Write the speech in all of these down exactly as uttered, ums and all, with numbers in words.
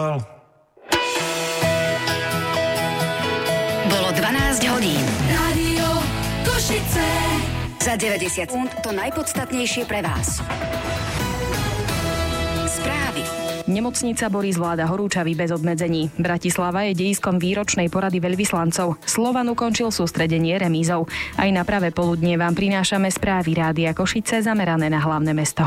Bolo dvanásť hodín. Rádio Košice. Za deväťdesiat sekúnd to najpodstatnejšie pre vás. Správy. Nemocnica Boris vláda horúčavy bez obmedzení. Bratislava je dejiskom výročnej porady veľvyslancov. Slovan ukončil sústredenie remízou. Aj na pravé poludnie vám prinášame správy Rádia Košice zamerané na hlavné mesto.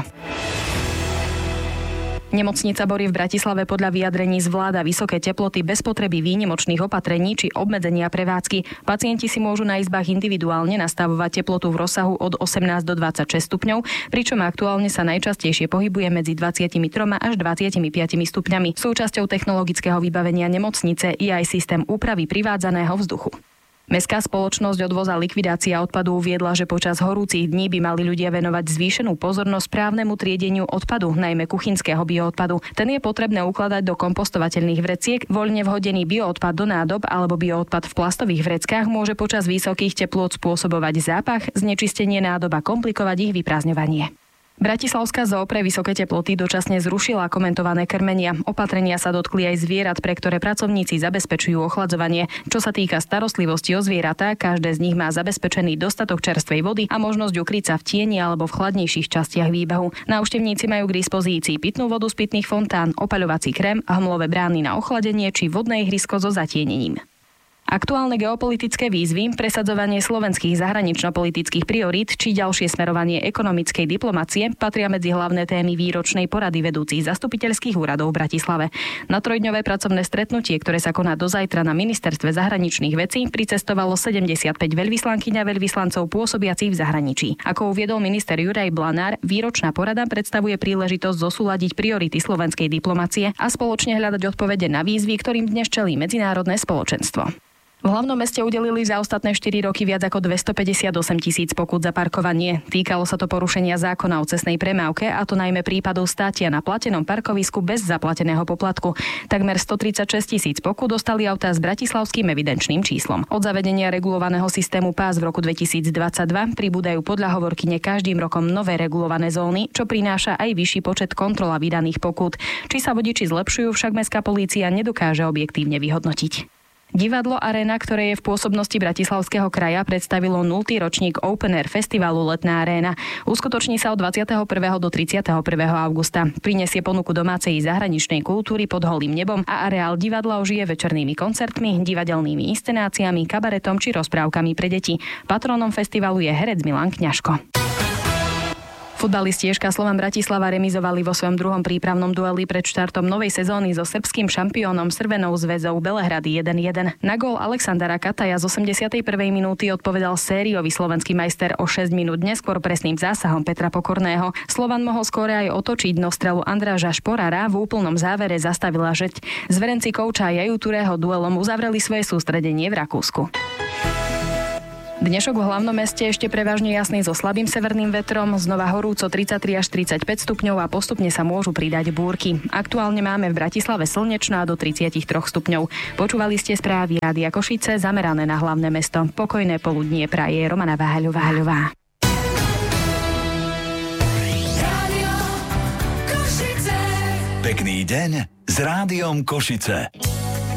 Nemocnica Bory v Bratislave podľa vyjadrení zvláda vysoké teploty bez potreby výnimočných opatrení či obmedzenia prevádzky. Pacienti si môžu na izbách individuálne nastavovať teplotu v rozsahu od osemnásť do dvadsaťšesť stupňov, pričom aktuálne sa najčastejšie pohybuje medzi dvadsaťtri až dvadsaťpäť stupňami. Súčasťou technologického vybavenia nemocnice je aj systém úpravy privádzaného vzduchu. Mestská spoločnosť Odvoz a likvidácia odpadu uviedla, že počas horúcich dní by mali ľudia venovať zvýšenú pozornosť správnemu triedeniu odpadu, najmä kuchynského bioodpadu. Ten je potrebné ukladať do kompostovateľných vreciek. Voľne vhodený bioodpad do nádob alebo bioodpad v plastových vreckách môže počas vysokých teplôt spôsobovať zápach, znečistenie nádob a komplikovať ich vyprázdňovanie. Bratislavská zoo pre vysoké teploty dočasne zrušila komentované krmenia. Opatrenia sa dotkli aj zvierat, pre ktoré pracovníci zabezpečujú ochladzovanie. Čo sa týka starostlivosti o zvieratá, každé z nich má zabezpečený dostatok čerstvej vody a možnosť ukryť sa v tieni alebo v chladnejších častiach výbehu. Návštevníci majú k dispozícii pitnú vodu z pitných fontán, opaľovací krém, hmlové brány na ochladenie či vodné ihrisko so zatienením. Aktuálne geopolitické výzvy, presadzovanie slovenských zahranično-politických priorít či ďalšie smerovanie ekonomickej diplomacie patria medzi hlavné témy výročnej porady vedúcich zastupiteľských úradov v Bratislave. Na trojdňové pracovné stretnutie, ktoré sa koná do zajtra na Ministerstve zahraničných vecí, pricestovalo sedemdesiatpäť veľvyslankyň a veľvyslancov pôsobiacich v zahraničí. Ako uviedol minister Juraj Blanár, výročná porada predstavuje príležitosť zosúladiť priority slovenskej diplomacie a spoločne hľadať odpovede na výzvy, ktorým dnes čelí medzinárodné spoločenstvo. V hlavnom meste udelili za ostatné štyri roky viac ako dvestopäťdesiatosem tisíc pokút za parkovanie. Týkalo sa to porušenia zákona o cestnej premávke, a to najmä prípadov státia na platenom parkovisku bez zaplateného poplatku. Takmer stotridsaťšesť tisíc pokút dostali autá s bratislavským evidenčným číslom. Od zavedenia regulovaného systému pás v roku dvetisícdvadsaťdva pribúdajú podľa hovorkyne každým rokom nové regulované zóny, čo prináša aj vyšší počet kontrol a vydaných pokút. Či sa vodiči zlepšujú, však mestská polícia nedokáže objektívne vyhodnotiť. Divadlo Arena, ktoré je v pôsobnosti Bratislavského kraja, predstavilo nultý ročník Open Air festivalu Letná aréna. Uskutoční sa od dvadsiateho prvého do tridsiateho prvého augusta. Prinesie ponuku domácej i zahraničnej kultúry pod holým nebom a areál divadla ožije večernými koncertmi, divadelnými inscenáciami, kabaretom či rozprávkami pre deti. Patronom festivalu je herec Milan Kňažko. Futbalisti ešká Slovan Bratislava remizovali vo svojom druhom prípravnom dueli pred štartom novej sezóny so srbským šampiónom Crvenou zväzou Belehrad jeden jeden. Na gól Alexandara Kataja z osemdesiatej prvej minúty odpovedal sériový slovenský majster o šesť minút neskôr presným zásahom Petra Pokorného. Slovan mohol skóre aj otočiť, no strelu Andráža Šporára v úplnom závere zastavila žeť. Zverenci kouča Jaju Turého duelom uzavreli svoje sústredenie v Rakúsku. Dnešok v hlavnom meste ešte prevažne jasný so slabým severným vetrom, znova horúco tridsaťtri až tridsaťpäť stupňov a postupne sa môžu pridať búrky. Aktuálne máme v Bratislave slnečno a do tridsaťtri stupňov. Počúvali ste správy Rádia Košice zamerané na hlavné mesto. Pokojné poludnie praje Romana Váľová. Pekný deň s Rádiom Košice.